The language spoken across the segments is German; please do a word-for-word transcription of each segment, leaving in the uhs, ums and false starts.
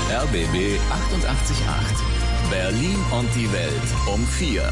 R B B achtundachtzig Komma acht. Berlin und die Welt um vier.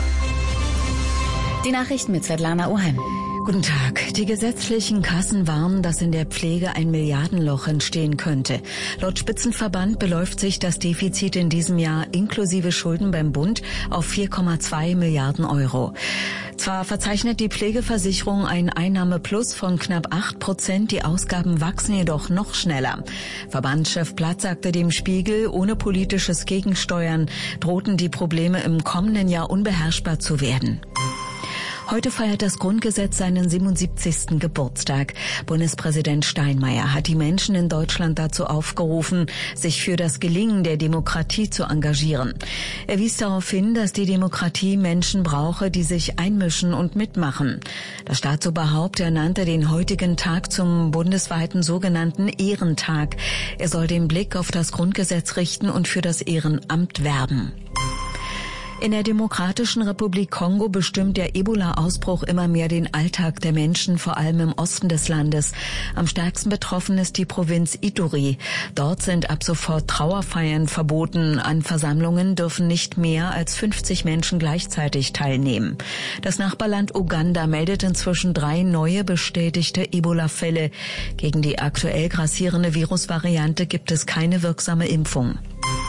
Die Nachrichten mit Svetlana Oheim. Guten Tag. Die gesetzlichen Kassen warnen, dass in der Pflege ein Milliardenloch entstehen könnte. Laut Spitzenverband beläuft sich das Defizit in diesem Jahr inklusive Schulden beim Bund auf vier Komma zwei Milliarden Euro. Zwar verzeichnet die Pflegeversicherung ein Einnahmeplus von knapp acht Prozent, die Ausgaben wachsen jedoch noch schneller. Verbandschef Platt sagte dem Spiegel, ohne politisches Gegensteuern drohten die Probleme im kommenden Jahr unbeherrschbar zu werden. Heute feiert das Grundgesetz seinen siebenundsiebzigsten Geburtstag. Bundespräsident Steinmeier hat die Menschen in Deutschland dazu aufgerufen, sich für das Gelingen der Demokratie zu engagieren. Er wies darauf hin, dass die Demokratie Menschen brauche, die sich einmischen und mitmachen. Das Staatsoberhaupt ernannte den heutigen Tag zum bundesweiten sogenannten Ehrentag. Er soll den Blick auf das Grundgesetz richten und für das Ehrenamt werben. In der Demokratischen Republik Kongo bestimmt der Ebola-Ausbruch immer mehr den Alltag der Menschen, vor allem im Osten des Landes. Am stärksten betroffen ist die Provinz Ituri. Dort sind ab sofort Trauerfeiern verboten. An Versammlungen dürfen nicht mehr als fünfzig Menschen gleichzeitig teilnehmen. Das Nachbarland Uganda meldet inzwischen drei neue bestätigte Ebola-Fälle. Gegen die aktuell grassierende Virusvariante gibt es keine wirksame Impfung.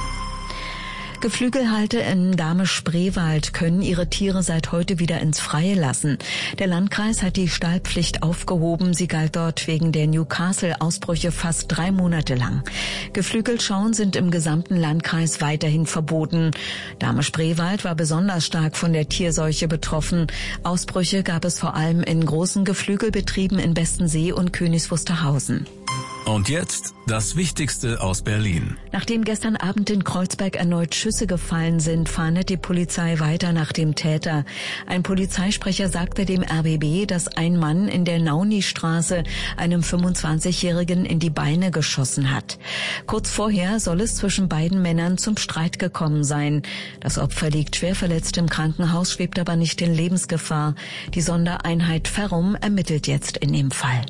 Geflügelhalter in Dahme-Spreewald können ihre Tiere seit heute wieder ins Freie lassen. Der Landkreis hat die Stallpflicht aufgehoben. Sie galt dort wegen der Newcastle-Ausbrüche fast drei Monate lang. Geflügelschauen sind im gesamten Landkreis weiterhin verboten. Dahme-Spreewald war besonders stark von der Tierseuche betroffen. Ausbrüche gab es vor allem in großen Geflügelbetrieben in Bestensee und Königs Wusterhausen. Und jetzt das Wichtigste aus Berlin. Nachdem gestern Abend in Kreuzberg erneut Schüsse gefallen sind, fahndet die Polizei weiter nach dem Täter. Ein Polizeisprecher sagte dem R B B, dass ein Mann in der Nauni-Straße einem fünfundzwanzigjährigen in die Beine geschossen hat. Kurz vorher soll es zwischen beiden Männern zum Streit gekommen sein. Das Opfer liegt schwer verletzt im Krankenhaus, schwebt aber nicht in Lebensgefahr. Die Sondereinheit Ferrum ermittelt jetzt in dem Fall.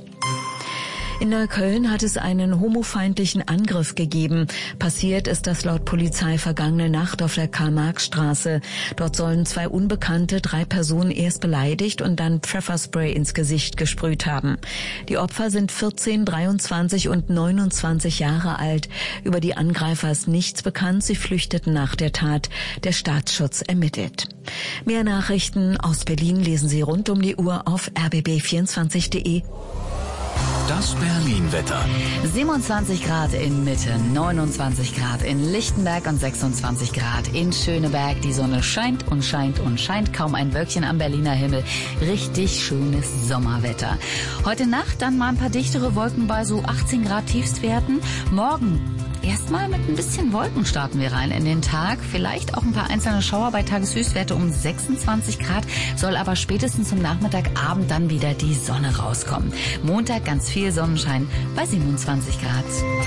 In Neukölln hat es einen homofeindlichen Angriff gegeben. Passiert ist das laut Polizei vergangene Nacht auf der Karl-Marx-Straße. Dort sollen zwei Unbekannte drei Personen erst beleidigt und dann Pfefferspray ins Gesicht gesprüht haben. Die Opfer sind vierzehn, dreiundzwanzig und neunundzwanzig Jahre alt. Über die Angreifer ist nichts bekannt. Sie flüchteten nach der Tat. Der Staatsschutz ermittelt. Mehr Nachrichten aus Berlin lesen Sie rund um die Uhr auf r b b vierundzwanzig punkt de. Das Berlin-Wetter. siebenundzwanzig Grad in Mitte, neunundzwanzig Grad in Lichtenberg und sechsundzwanzig Grad in Schöneberg. Die Sonne scheint und scheint und scheint, kaum ein Wölkchen am Berliner Himmel. Richtig schönes Sommerwetter. Heute Nacht dann mal ein paar dichtere Wolken bei so achtzehn Grad Tiefstwerten. Morgen erstmal mit ein bisschen Wolken starten wir rein in den Tag. Vielleicht auch ein paar einzelne Schauer bei Tageshöchstwerte um sechsundzwanzig Grad. Soll aber spätestens zum Nachmittagabend dann wieder die Sonne rauskommen. Montag ganz viel Sonnenschein bei siebenundzwanzig Grad.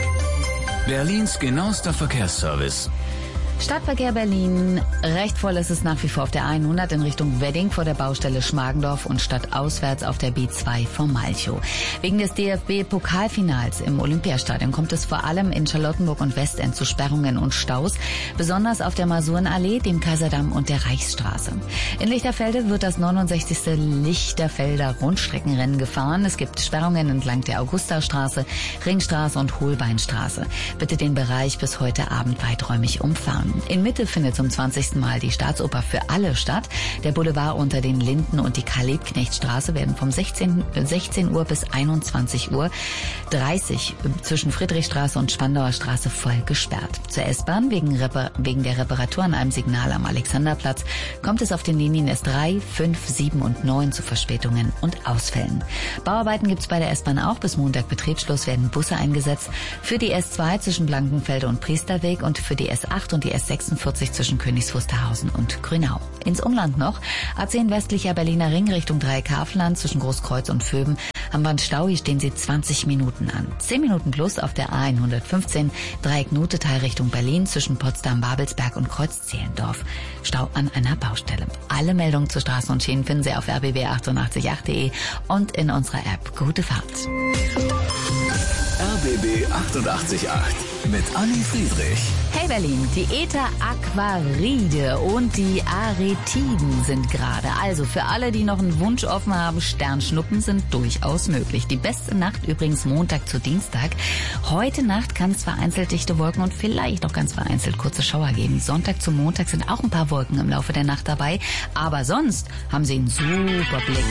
Berlins genauester Verkehrsservice. Stadtverkehr Berlin. Recht voll ist es nach wie vor auf der hundert in Richtung Wedding vor der Baustelle Schmargendorf und stadtauswärts auf der B zwei vom Malchow. Wegen des D F B-Pokalfinals im Olympiastadion kommt es vor allem in Charlottenburg und Westend zu Sperrungen und Staus, besonders auf der Masurenallee, dem Kaiserdamm und der Reichsstraße. In Lichterfelde wird das neunundsechzigste Lichterfelder Rundstreckenrennen gefahren. Es gibt Sperrungen entlang der Augustastraße, Ringstraße und Holbeinstraße. Bitte den Bereich bis heute Abend weiträumig umfahren. In Mitte findet zum zwanzigsten Mal die Staatsoper für alle statt. Der Boulevard unter den Linden und die Karl-Liebknecht-Straße werden vom sechzehn Uhr bis einundzwanzig Uhr dreißig zwischen Friedrichstraße und Spandauer Straße voll gesperrt. Zur S-Bahn wegen, wegen der Reparatur an einem Signal am Alexanderplatz kommt es auf den Linien S drei, fünf, sieben und neun zu Verspätungen und Ausfällen. Bauarbeiten gibt es bei der S-Bahn auch. Bis Montag Betriebsschluss werden Busse eingesetzt für die S zwei zwischen Blankenfelde und Priesterweg und für die S acht und die S sechsundvierzig zwischen Königs Wusterhausen und Grünau. Ins Umland noch. A zehn westlicher Berliner Ring Richtung Dreieckhavelland zwischen Großkreuz und Vöben. Am Bahnstau, hier stehen Sie zwanzig Minuten an. zehn Minuten plus auf der A hundertfünfzehn Dreieck-Nutetal Richtung Berlin zwischen Potsdam, Babelsberg und Kreuz-Zehlendorf. Stau an einer Baustelle. Alle Meldungen zu Straßen und Schienen finden Sie auf r b b achtundachtzig Punkt acht punkt de und in unserer App. Gute Fahrt. R B B achtundachtzig Punkt acht. mit Anni Friedrich. Hey Berlin, die Eta Aquaride und die Aretiden sind gerade. Also für alle, die noch einen Wunsch offen haben, Sternschnuppen sind durchaus möglich. Die beste Nacht übrigens Montag zu Dienstag. Heute Nacht kann es vereinzelt dichte Wolken und vielleicht auch ganz vereinzelt kurze Schauer geben. Sonntag zu Montag sind auch ein paar Wolken im Laufe der Nacht dabei. Aber sonst haben sie einen super Blick